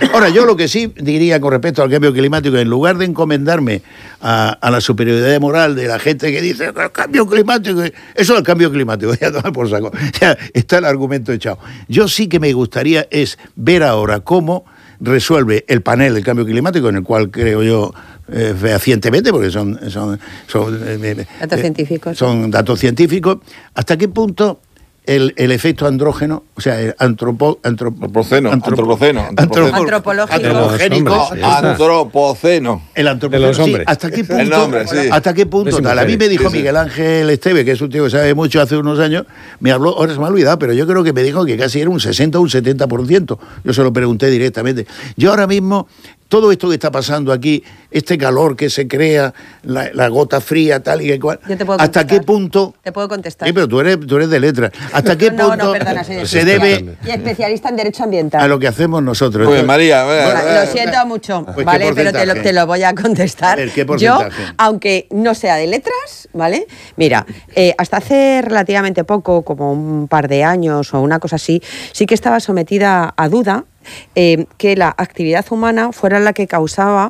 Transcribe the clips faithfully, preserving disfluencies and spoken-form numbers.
Ahora, yo lo que sí diría con respecto al cambio climático, en lugar de encomendarme a, a la superioridad moral de la gente que dice el cambio climático, eso es el cambio climático, ya toma por saco, ya está el argumento echado. Yo sí que me gustaría es ver ahora cómo resuelve el panel del cambio climático, en el cual creo yo eh, fehacientemente, porque son, son, son eh, datos eh, científicos. Son datos científicos, hasta qué punto El, el efecto andrógeno, o sea, el antropo, antropo, antropoceno, antropo, antropoceno, antropo, antropológico, antropogénico, antropoceno, el antropoceno, de los hombres. Sí, hasta qué punto, el nombre, sí. hasta qué punto tal. A mí me dijo sí, Miguel Ángel Esteve, que es un tío que sabe mucho, hace unos años, me habló, ahora se me ha olvidado, pero yo creo que me dijo que casi era un sesenta o un setenta por ciento. Yo se lo pregunté directamente. Yo ahora mismo, todo esto que está pasando aquí, este calor que se crea, la, la gota fría, tal y que cual, ¿hasta qué punto? Te puedo contestar. Sí, pero tú eres, tú eres de letras. ¿Hasta qué no, punto no, perdona, soy se debe y especialista en derecho ambiental a lo que hacemos nosotros? Pues María, a ver, bueno, a ver. lo siento mucho, Pues, ¿vale? Pero te lo, te lo voy a contestar. A ver, ¿qué Yo, porcentaje? aunque no sea de letras, ¿vale? Mira, eh, hasta hace relativamente poco, como un par de años o una cosa así, sí que estaba sometida a duda Eh, que la actividad humana fuera la que causaba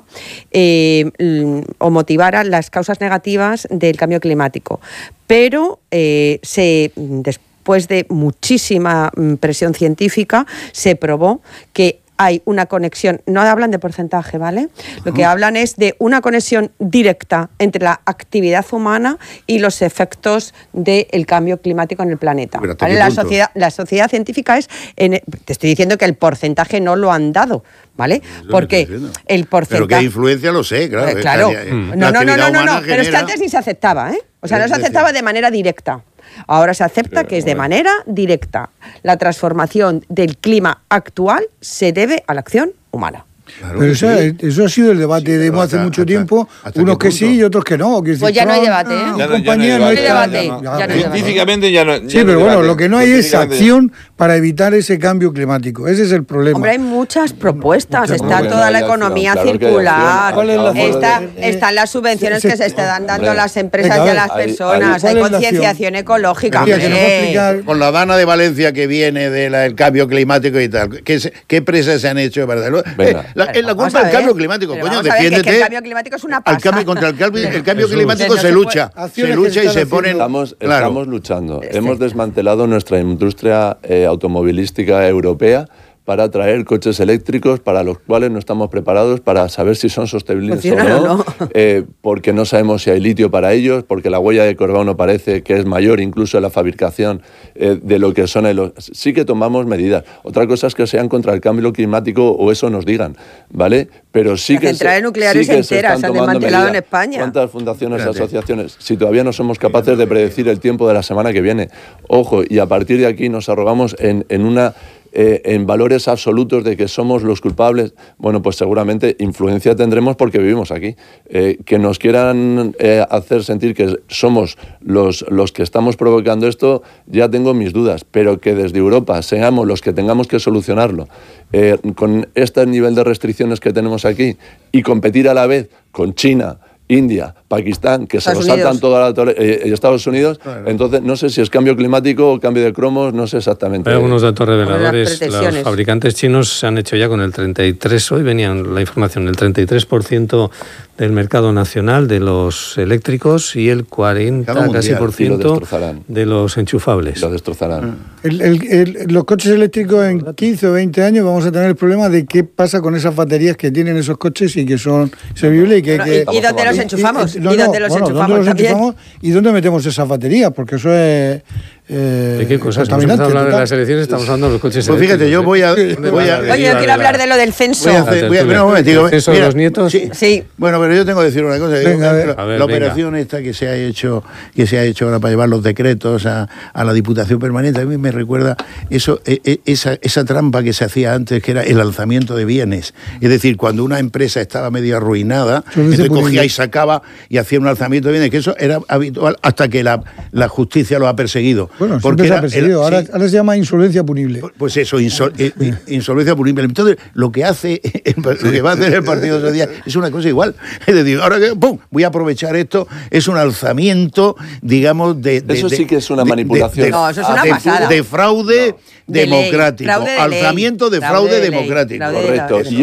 eh, o motivara las causas negativas del cambio climático. Pero eh, se, después de muchísima presión científica, se probó que hay una conexión, no hablan de porcentaje, ¿vale? Lo que hablan es de una conexión directa entre la actividad humana y los efectos del cambio climático en el planeta. ¿Vale? La sociedad, la sociedad científica es, en, te estoy diciendo que el porcentaje no lo han dado, ¿vale? Porque el porcentaje... Pero qué influencia lo sé, claro. Eh, claro. Esta, no, no, no, no, no, no, pero es que antes ni se aceptaba, ¿eh? O sea, no se aceptaba de manera directa. Ahora se acepta Pero, que es de bueno. manera directa. La transformación del clima actual se debe a la acción humana. Claro Pero que eso, sí. eso ha sido el debate Sí, de pero hace hasta- mucho hasta- tiempo, ¿hasta unos qué que sí punto? y otros que no. Que Pues ya no hay Trump, debate, ¿eh? ah, Ya no- ya no hay compañía no debate, está- ya no hay ya- debate, ya no hay Científicamente ya no. ya Sí, no pero hay bueno, debate. lo que no hay es Científicamente- acción para evitar ese cambio climático. Ese es el problema. Hombre, hay muchas propuestas. Muchas Está propuestas. toda la No hay economía acción, claro que hay circular. acción. ¿Cuál es la forma Está, de- están las subvenciones se- que se están dando a Hombre. las empresas Venga, y a a ver, las hay- personas. hay- Hay ¿cuál es la concienciación ecológica. María, que nos va a hombre. explicar. Con la Dana de Valencia que viene del cambio climático y tal, ¿qué, se- qué presas se han hecho para hacerlo? Venga. Eh, la, es la Vamos culpa a del ver, cambio climático, pero coño, vamos a ver que- defiéndete. que el cambio climático es una Al cambio, pasada. contra el cambio, el cambio Jesús. climático No se se lucha, puede- se acciones lucha que y se se están ponen... haciendo. Estamos, claro. estamos luchando. Sí. Hemos desmantelado nuestra industria eh, automovilística europea para traer coches eléctricos para los cuales no estamos preparados para saber si son sostenibles o ¿Funcionan o no, no? eh, porque no sabemos si hay litio para ellos, porque la huella de carbono parece que es mayor incluso en la fabricación eh, de lo que son los... Sí que tomamos medidas. Otra cosa es que sean contra el cambio climático o eso nos digan, ¿vale? Pero sí Las que... centrales se- nucleares sí que se enteras están se han tomando desmantelado en medidas. España. ¿Cuántas fundaciones, Espérate. asociaciones? Si todavía no somos capaces de predecir el tiempo de la semana que viene. Ojo, y a partir de aquí nos arrogamos en, en una... Eh, en valores absolutos de que somos los culpables, bueno, pues seguramente influencia tendremos porque vivimos aquí. Eh, que nos quieran eh, hacer sentir que somos los, los que estamos provocando esto, ya tengo mis dudas, pero que desde Europa seamos los que tengamos que solucionarlo eh, con este nivel de restricciones que tenemos aquí y competir a la vez con China, India, Pakistán, que Estados se nos saltan Unidos. toda la tole- eh, Estados Unidos, Claro. entonces no sé si es cambio climático o cambio de cromos, no sé exactamente. Hay algunos datos Las reveladores. Los pretensiones. fabricantes chinos se han hecho ya con el treinta y tres, hoy venían la información, el treinta y tres por ciento del mercado nacional de los eléctricos y el cuarenta Mercado casi mundial. por Y lo ciento destrozarán. de los enchufables. Lo destrozarán. El- el- el- los coches eléctricos en quince o veinte años vamos a tener el problema de qué pasa con esas baterías que tienen esos coches y que son servibles y que... Bueno, que- ¿Y, y dónde los enchufamos? y- ¿Y, no, no, dónde los bueno, enchufamos ¿dónde los también? enchufamos y dónde metemos esas baterías? Porque eso es... Eh, ¿De qué cosas? Hemos contaminante empezado a hablar de total. las elecciones, estamos hablando de los coches Pues fíjate, eléctricos, yo ¿eh? voy a... ¿Dónde Voy va a la Oye, yo deriva quiero de la- hablar de lo del censo. Voy a hacer, voy a, tertulia. no, un momentico, ¿El censo de los nietos? Sí, Sí. Bueno, pero yo tengo que decir una cosa. Digo, Venga, a ver. la, A ver, la venga. operación esta que se ha hecho, que se ha hecho ahora para llevar los decretos a, a la Diputación Permanente, a mí me recuerda eso, e, e, esa, esa trampa que se hacía antes, que era el alzamiento de bienes. Es decir, cuando una empresa estaba medio arruinada, Lo dice entonces por cogía ahí. y sacaba y hacía un alzamiento de bienes, que eso era habitual hasta que la, la justicia lo ha perseguido. Bueno, Porque siempre se era- ha perseguido. era- Ahora, sí. ahora se llama insolvencia punible. Pues eso, insol- eh, eh, insolvencia punible. Entonces, lo que hace, lo que va a hacer el Partido Social es una cosa igual. Es decir, ahora que, ¡pum!, voy a aprovechar esto, es un alzamiento, digamos, de... de- Eso de- sí que es una de- de- manipulación. de- No, eso es una de- pasada. De fraude De ley, democrático. fraude de ley, Alzamiento de fraude fraude de ley, democrático. fraude de la- Correcto.